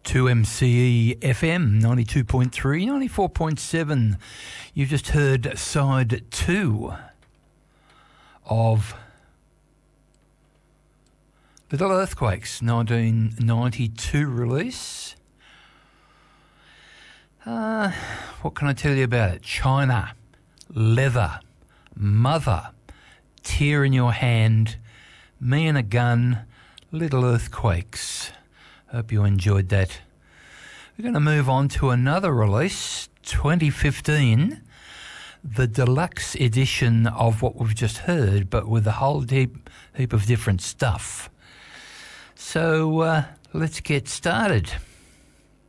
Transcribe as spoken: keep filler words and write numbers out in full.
two M C E F M, ninety-two point three, ninety-four point seven. You've just heard side two of Little Earthquakes, nineteen ninety-two release. Uh, what can I tell you about it? China, Leather, Mother, Tear in Your Hand, Me and a Gun, Little Earthquakes. Hope you enjoyed that. We're going to move on to another release, twenty fifteen, the deluxe edition of what we've just heard, but with a whole heap, heap of different stuff. So uh, let's get started.